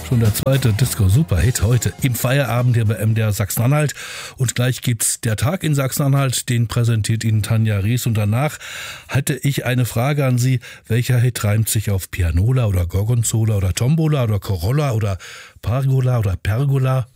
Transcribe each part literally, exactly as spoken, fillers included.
Schon der zweite Disco-Super-Hit heute im Feierabend hier bei M D R Sachsen-Anhalt. Und gleich gibt's der Tag in Sachsen-Anhalt, den präsentiert Ihnen Tanja Ries. Und danach hätte ich eine Frage an Sie. Welcher Hit reimt sich auf Pianola oder Gorgonzola oder Tombola oder Corolla oder Pargola oder Pergola?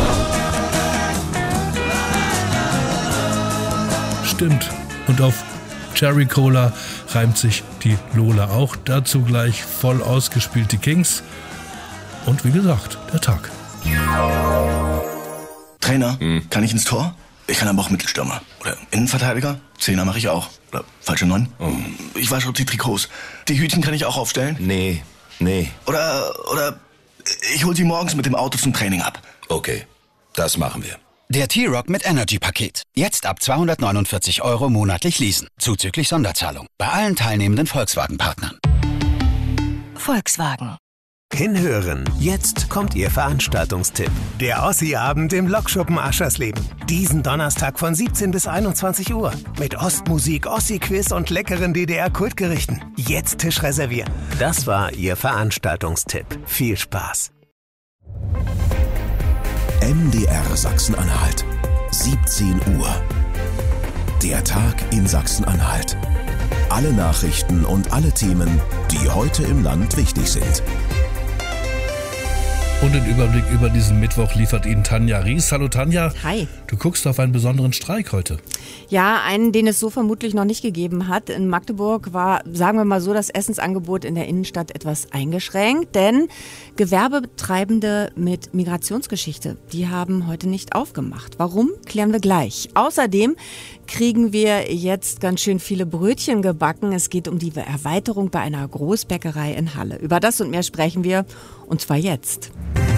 Stimmt. Und auf Cherry Cola reimt sich die Lola auch. Dazu gleich voll ausgespielt die Kings. Und wie gesagt, der Tag. Trainer, hm. kann ich ins Tor? Ich kann aber auch Mittelstürmer. Oder Innenverteidiger? Zehner mache ich auch. Oder falsche Neun? Oh. Ich wasche die Trikots. Die Hütchen kann ich auch aufstellen? Nee, nee. Oder, oder ich hol sie morgens mit dem Auto zum Training ab. Okay, das machen wir. Der T-Rock mit Energy-Paket. Jetzt ab zweihundertneunundvierzig Euro monatlich leasen. Zuzüglich Sonderzahlung. Bei allen teilnehmenden Volkswagen-Partnern. Volkswagen. Hinhören. Jetzt kommt Ihr Veranstaltungstipp. Der Ossi-Abend im Lokschuppen Aschersleben. Diesen Donnerstag von siebzehn bis einundzwanzig Uhr. Mit Ostmusik, Ossi-Quiz und leckeren D D R-Kultgerichten. Jetzt Tisch reservieren. Das war Ihr Veranstaltungstipp. Viel Spaß. M D R Sachsen-Anhalt. siebzehn Uhr. Der Tag in Sachsen-Anhalt. Alle Nachrichten und alle Themen, die heute im Land wichtig sind. Und den Überblick über diesen Mittwoch liefert Ihnen Tanja Ries. Hallo Tanja. Hi. Du guckst auf einen besonderen Streik heute. Ja, einen, den es so vermutlich noch nicht gegeben hat. In Magdeburg war, sagen wir mal so, das Essensangebot in der Innenstadt etwas eingeschränkt. Denn Gewerbetreibende mit Migrationsgeschichte, die haben heute nicht aufgemacht. Warum? Klären wir gleich. Außerdem kriegen wir jetzt ganz schön viele Brötchen gebacken. Es geht um die Erweiterung bei einer Großbäckerei in Halle. Über das und mehr sprechen wir, und zwar jetzt.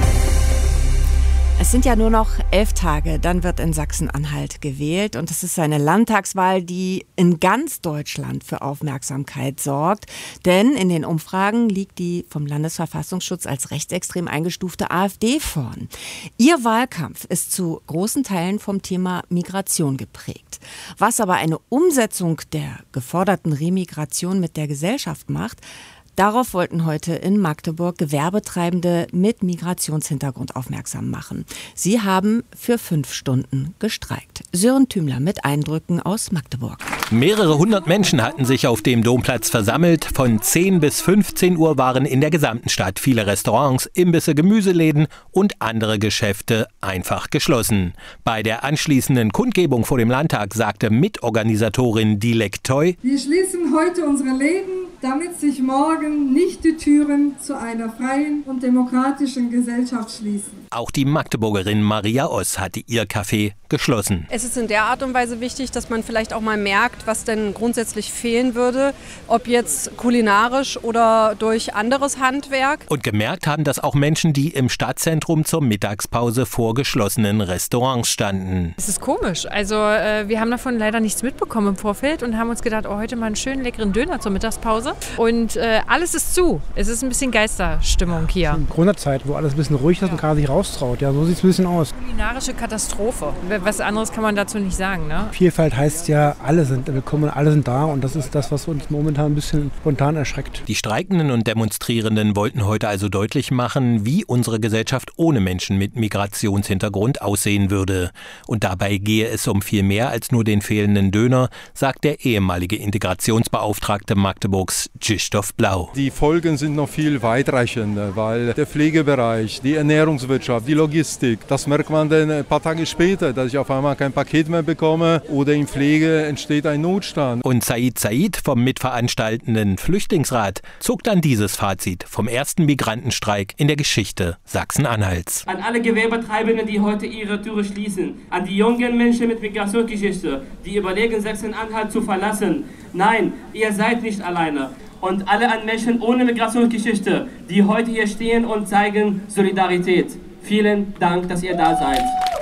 Es sind ja nur noch elf Tage, dann wird in Sachsen-Anhalt gewählt und es ist eine Landtagswahl, die in ganz Deutschland für Aufmerksamkeit sorgt. Denn in den Umfragen liegt die vom Landesverfassungsschutz als rechtsextrem eingestufte AfD vorn. Ihr Wahlkampf ist zu großen Teilen vom Thema Migration geprägt. Was aber eine Umsetzung der geforderten Remigration mit der Gesellschaft macht, darauf wollten heute in Magdeburg Gewerbetreibende mit Migrationshintergrund aufmerksam machen. Sie haben für fünf Stunden gestreikt. Sören Thümler mit Eindrücken aus Magdeburg. Mehrere hundert Menschen hatten sich auf dem Domplatz versammelt. Von zehn bis fünfzehn Uhr waren in der gesamten Stadt viele Restaurants, Imbisse, Gemüseläden und andere Geschäfte einfach geschlossen. Bei der anschließenden Kundgebung vor dem Landtag sagte Mitorganisatorin Dilek Toy: Wir schließen heute unsere Läden, damit sich morgen nicht die Türen zu einer freien und demokratischen Gesellschaft schließen. Auch die Magdeburgerin Maria Oss hatte ihr Café geschlossen. Es ist in der Art und Weise wichtig, dass man vielleicht auch mal merkt, was denn grundsätzlich fehlen würde, ob jetzt kulinarisch oder durch anderes Handwerk. Und gemerkt haben das auch Menschen, die im Stadtzentrum zur Mittagspause vor geschlossenen Restaurants standen. Es ist komisch. Also äh, wir haben davon leider nichts mitbekommen im Vorfeld und haben uns gedacht, oh, heute mal einen schönen leckeren Döner zur Mittagspause. Und äh, alles ist zu. Es ist ein bisschen Geisterstimmung hier. In Corona-Zeit, wo alles ein bisschen ruhig ist ja. und keiner sich raustraut. Ja, so sieht es ein bisschen aus. Kulinarische Katastrophe. Was anderes kann man dazu nicht sagen, ne? Vielfalt heißt ja, alle sind willkommen, alle sind da und das ist das, was uns momentan ein bisschen spontan erschreckt. Die Streikenden und Demonstrierenden wollten heute also deutlich machen, wie unsere Gesellschaft ohne Menschen mit Migrationshintergrund aussehen würde. Und dabei gehe es um viel mehr als nur den fehlenden Döner, sagt der ehemalige Integrationsbeauftragte Magdeburgs Krzysztof Blau. Die Folgen sind noch viel weitreichender, weil der Pflegebereich, die Ernährungswirtschaft, die Logistik, das merkt man dann ein paar Tage später, dass ich auf einmal kein Paket mehr bekomme oder in Pflege entsteht ein Notstand. Und Said Said vom mitveranstaltenden Flüchtlingsrat zog dann dieses Fazit vom ersten Migrantenstreik in der Geschichte Sachsen-Anhalts. An alle Gewerbetreibenden, die heute ihre Türe schließen, an die jungen Menschen mit Migrationsgeschichte, die überlegen, Sachsen-Anhalt zu verlassen. Nein, ihr seid nicht alleine. Und alle an Menschen ohne Migrationsgeschichte, die heute hier stehen und zeigen Solidarität. Vielen Dank, dass ihr da seid.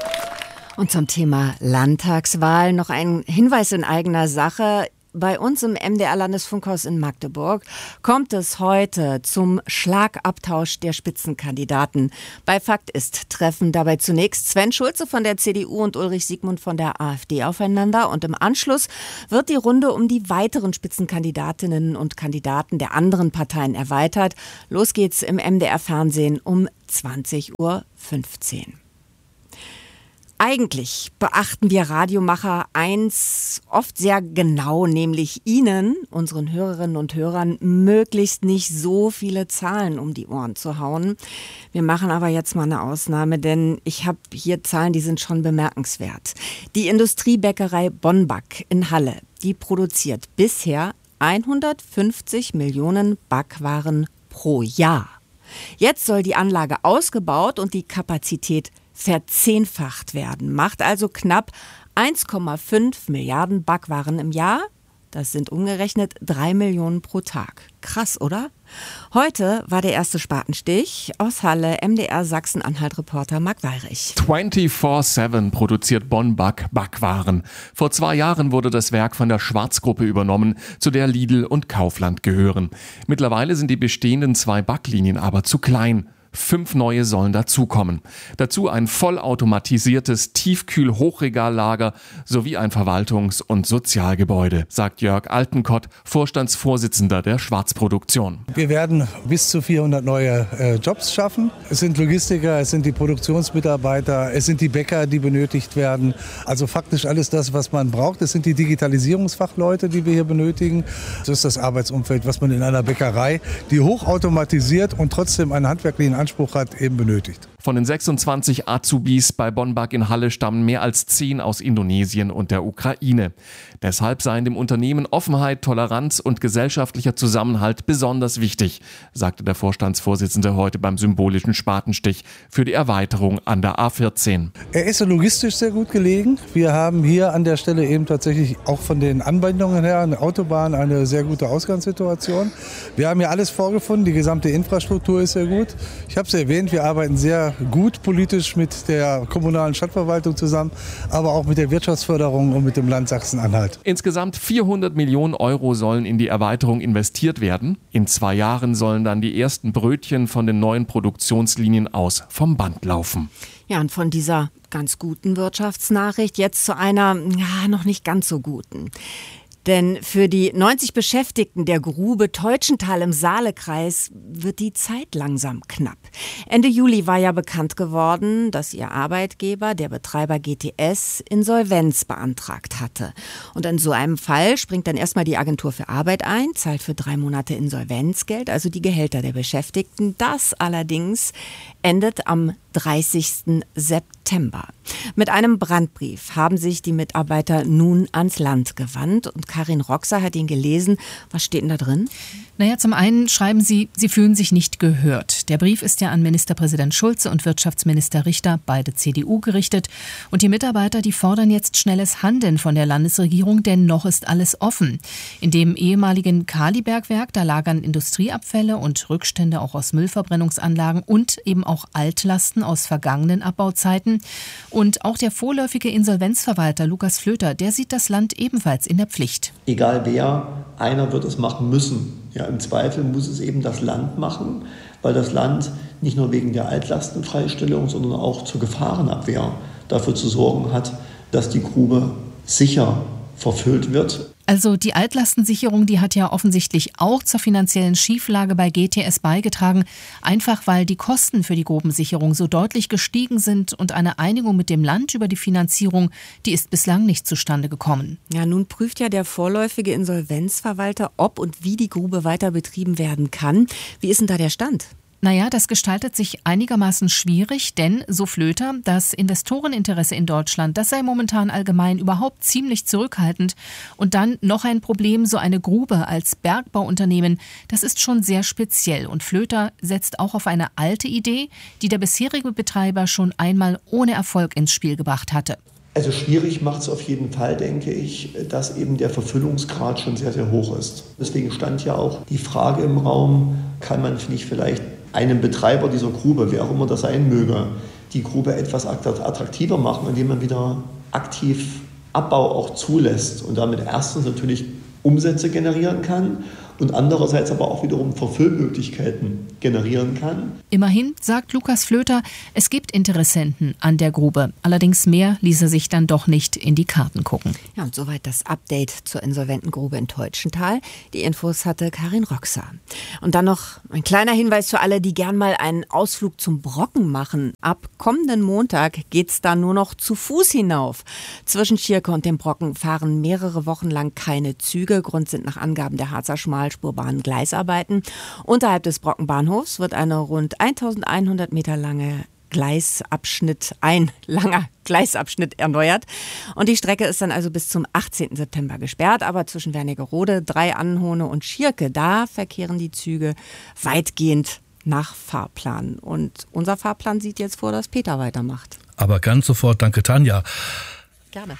Und zum Thema Landtagswahl noch ein Hinweis in eigener Sache. Bei uns im M D R-Landesfunkhaus in Magdeburg kommt es heute zum Schlagabtausch der Spitzenkandidaten. Bei Fakt ist treffen dabei zunächst Sven Schulze von der C D U und Ulrich Siegmund von der AfD aufeinander. Und im Anschluss wird die Runde um die weiteren Spitzenkandidatinnen und Kandidaten der anderen Parteien erweitert. Los geht's im M D R-Fernsehen um zwanzig Uhr fünfzehn. Eigentlich beachten wir Radiomacher eins oft sehr genau, nämlich Ihnen, unseren Hörerinnen und Hörern, möglichst nicht so viele Zahlen um die Ohren zu hauen. Wir machen aber jetzt mal eine Ausnahme, denn ich habe hier Zahlen, die sind schon bemerkenswert. Die Industriebäckerei Bonback in Halle, die produziert bisher hundertfünfzig Millionen Backwaren pro Jahr. Jetzt soll die Anlage ausgebaut und die Kapazität verzehnfacht werden, macht also knapp eins Komma fünf Milliarden Backwaren im Jahr. Das sind umgerechnet drei Millionen pro Tag. Krass, oder? Heute war der erste Spatenstich. Aus Halle, M D R Sachsen-Anhalt-Reporter Marc Weyrich. vierundzwanzig sieben produziert Bonback Backwaren. Vor zwei Jahren wurde das Werk von der Schwarz-Gruppe übernommen, zu der Lidl und Kaufland gehören. Mittlerweile sind die bestehenden zwei Backlinien aber zu klein. Fünf neue sollen dazukommen. Dazu ein vollautomatisiertes Tiefkühl-Hochregallager sowie ein Verwaltungs- und Sozialgebäude, sagt Jörg Altenkott, Vorstandsvorsitzender der Schwarzproduktion. Wir werden bis zu vierhundert neue äh, Jobs schaffen. Es sind Logistiker, es sind die Produktionsmitarbeiter, es sind die Bäcker, die benötigt werden. Also faktisch alles das, was man braucht. Es sind die Digitalisierungsfachleute, die wir hier benötigen. Das ist das Arbeitsumfeld, was man in einer Bäckerei, die hochautomatisiert und trotzdem einen handwerklichen Anspruch hat, eben benötigt. Von den sechsundzwanzig Azubis bei Bonback in Halle stammen mehr als zehn aus Indonesien und der Ukraine. Deshalb seien dem Unternehmen Offenheit, Toleranz und gesellschaftlicher Zusammenhalt besonders wichtig, sagte der Vorstandsvorsitzende heute beim symbolischen Spatenstich für die Erweiterung an der A vierzehn. Er ist logistisch sehr gut gelegen. Wir haben hier an der Stelle eben tatsächlich auch von den Anbindungen her, eine Autobahn, eine sehr gute Ausgangssituation. Wir haben hier alles vorgefunden, die gesamte Infrastruktur ist sehr gut. Ich habe es erwähnt, wir arbeiten sehr gut politisch mit der kommunalen Stadtverwaltung zusammen, aber auch mit der Wirtschaftsförderung und mit dem Land Sachsen-Anhalt. Insgesamt vierhundert Millionen Euro sollen in die Erweiterung investiert werden. In zwei Jahren sollen dann die ersten Brötchen von den neuen Produktionslinien aus vom Band laufen. Ja, und von dieser ganz guten Wirtschaftsnachricht jetzt zu einer ja, noch nicht ganz so guten. Denn für die neunzig Beschäftigten der Grube Teutschenthal im Saalekreis wird die Zeit langsam knapp. Ende Juli war ja bekannt geworden, dass ihr Arbeitgeber, der Betreiber G T S, Insolvenz beantragt hatte. Und in so einem Fall springt dann erstmal die Agentur für Arbeit ein, zahlt für drei Monate Insolvenzgeld, also die Gehälter der Beschäftigten. Das allerdings endet am dreißigsten September. Mit einem Brandbrief haben sich die Mitarbeiter nun ans Land gewandt und Karin Roxer hat ihn gelesen. Was steht denn da drin? Naja, zum einen schreiben sie, sie fühlen sich nicht gehört. Der Brief ist ja an Ministerpräsident Schulze und Wirtschaftsminister Richter, beide C D U, gerichtet. Und die Mitarbeiter, die fordern jetzt schnelles Handeln von der Landesregierung, denn noch ist alles offen. In dem ehemaligen Kalibergwerk, da lagern Industrieabfälle und Rückstände auch aus Müllverbrennungsanlagen und eben auch Altlasten aus vergangenen Abbauzeiten. Und auch der vorläufige Insolvenzverwalter Lukas Flöter, der sieht das Land ebenfalls in der Pflicht. Egal wer, einer wird es machen müssen. Ja, im Zweifel muss es eben das Land machen, weil das Land nicht nur wegen der Altlastenfreistellung, sondern auch zur Gefahrenabwehr dafür zu sorgen hat, dass die Grube sicher verfüllt wird. Also die Altlastensicherung, die hat ja offensichtlich auch zur finanziellen Schieflage bei G T S beigetragen, einfach weil die Kosten für die Grubensicherung so deutlich gestiegen sind und eine Einigung mit dem Land über die Finanzierung, die ist bislang nicht zustande gekommen. Ja, nun prüft ja der vorläufige Insolvenzverwalter, ob und wie die Grube weiter betrieben werden kann. Wie ist denn da der Stand? Naja, das gestaltet sich einigermaßen schwierig, denn, so Flöter, das Investoreninteresse in Deutschland, das sei momentan allgemein überhaupt ziemlich zurückhaltend. Und dann noch ein Problem, so eine Grube als Bergbauunternehmen, das ist schon sehr speziell. Und Flöter setzt auch auf eine alte Idee, die der bisherige Betreiber schon einmal ohne Erfolg ins Spiel gebracht hatte. Also schwierig macht es auf jeden Fall, denke ich, dass eben der Verfüllungsgrad schon sehr, sehr hoch ist. Deswegen stand ja auch die Frage im Raum, kann man nicht vielleicht einem Betreiber dieser Grube, wer auch immer das sein möge, die Grube etwas attraktiver machen, indem man wieder aktiv Abbau auch zulässt und damit erstens natürlich Umsätze generieren kann und andererseits aber auch wiederum Verfüllmöglichkeiten generieren kann. Immerhin, sagt Lukas Flöter, es gibt Interessenten an der Grube. Allerdings mehr ließe sich dann doch nicht in die Karten gucken. Ja, und soweit das Update zur insolventen Grube in Teutschenthal. Die Infos hatte Karin Roxa. Und dann noch ein kleiner Hinweis für alle, die gern mal einen Ausflug zum Brocken machen. Ab kommenden Montag geht's da nur noch zu Fuß hinauf. Zwischen Schierke und dem Brocken fahren mehrere Wochen lang keine Züge. Grund sind nach Angaben der Harzer Schmalspurbahn Gleisarbeiten. Unterhalb des Brockenbahnhofs wird eine rund eintausendeinhundert Meter lange Gleisabschnitt, ein langer Gleisabschnitt erneuert. Und die Strecke ist dann also bis zum achtzehnten September gesperrt. Aber zwischen Wernigerode, Drei-Annhohne und Schierke, da verkehren die Züge weitgehend nach Fahrplan. Und unser Fahrplan sieht jetzt vor, dass Peter weitermacht. Aber ganz sofort, danke Tanja. Gerne.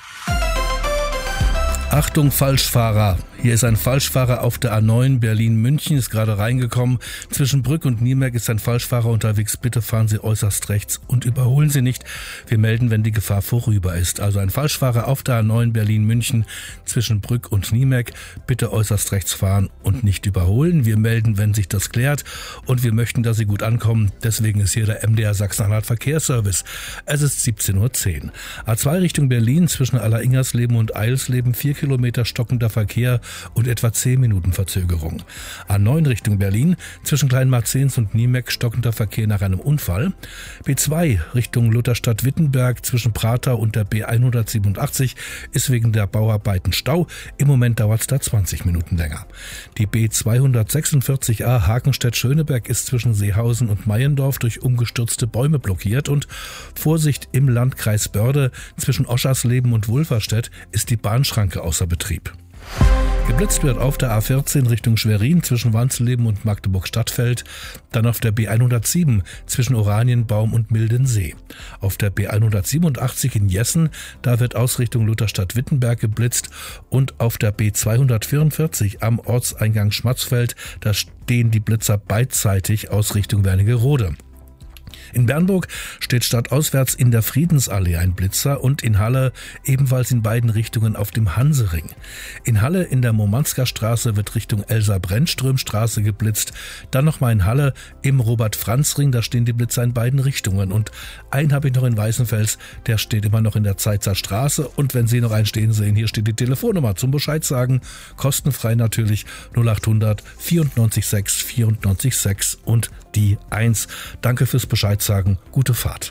Achtung, Falschfahrer. Hier ist ein Falschfahrer auf der A neun Berlin-München, ist gerade reingekommen. Zwischen Brück und Niemerk ist ein Falschfahrer unterwegs. Bitte fahren Sie äußerst rechts und überholen Sie nicht. Wir melden, wenn die Gefahr vorüber ist. Also ein Falschfahrer auf der A neun Berlin-München zwischen Brück und Niemerk. Bitte äußerst rechts fahren und nicht überholen. Wir melden, wenn sich das klärt. Und wir möchten, dass Sie gut ankommen. Deswegen ist hier der M D R Sachsen-Anhalt Verkehrsservice. Es ist siebzehn Uhr zehn. A zwei Richtung Berlin zwischen Alleringhersleben und Eilsleben. Vier Kilometer stockender Verkehr und etwa zehn Minuten Verzögerung. A neun Richtung Berlin, zwischen Kleinmarzens und Niemerk stockender Verkehr nach einem Unfall. B zwei Richtung Lutherstadt-Wittenberg zwischen Prater und der B hundertsiebenundachtzig ist wegen der Bauarbeiten Stau. Im Moment dauert es da zwanzig Minuten länger. Die B zweihundertsechsundvierzig A Hakenstedt-Schöneberg ist zwischen Seehausen und Meiendorf durch umgestürzte Bäume blockiert und Vorsicht im Landkreis Börde zwischen Oschersleben und Wulverstedt ist die Bahnschranke außer Betrieb. Geblitzt wird auf der A vierzehn Richtung Schwerin zwischen Wanzleben und Magdeburg-Stadtfeld, dann auf der B hundertsieben zwischen Oranienbaum und Mildensee. Auf der B hundertsiebenundachtzig in Jessen, da wird Ausrichtung Lutherstadt-Wittenberg geblitzt und auf der B zweihundertvierundvierzig am Ortseingang Schmatzfeld, da stehen die Blitzer beidseitig Ausrichtung Wernigerode. In Bernburg steht stadtauswärts in der Friedensallee ein Blitzer und in Halle ebenfalls in beiden Richtungen auf dem Hansering. In Halle in der Momansker Straße wird Richtung Elsa-Brennström-Straße geblitzt. Dann nochmal in Halle im Robert-Franz-Ring, da stehen die Blitzer in beiden Richtungen. Und einen habe ich noch in Weißenfels, der steht immer noch in der Zeitzer Straße. Und wenn Sie noch einen stehen sehen, hier steht die Telefonnummer zum Bescheid sagen. Kostenfrei natürlich null achthundert vierundneunzig sechs vierundneunzig sechs und die eins. Danke fürs Bescheid sagen. Gute Fahrt.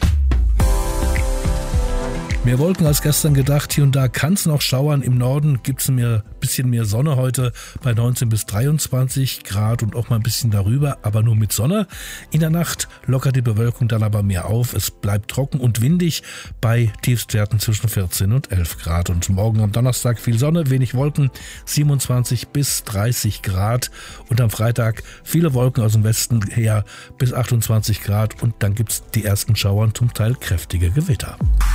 Mehr Wolken als gestern gedacht. Hier und da kann es noch schauern. Im Norden gibt es ein bisschen mehr Sonne heute bei neunzehn bis dreiundzwanzig Grad und auch mal ein bisschen darüber, aber nur mit Sonne. In der Nacht lockert die Bewölkung dann aber mehr auf. Es bleibt trocken und windig bei Tiefstwerten zwischen vierzehn und elf Grad. Und morgen am Donnerstag viel Sonne, wenig Wolken, siebenundzwanzig bis dreißig Grad. Und am Freitag viele Wolken aus dem Westen her bis achtundzwanzig Grad. Und dann gibt es die ersten Schauer und zum Teil kräftige Gewitter.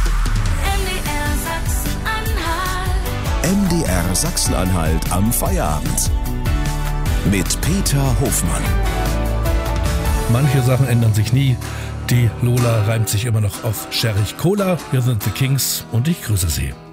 M D R Sachsen-Anhalt am Feierabend. Mit Peter Hofmann. Manche Sachen ändern sich nie. Die Lola reimt sich immer noch auf Sherry Cola. Wir sind The Kings und ich grüße Sie.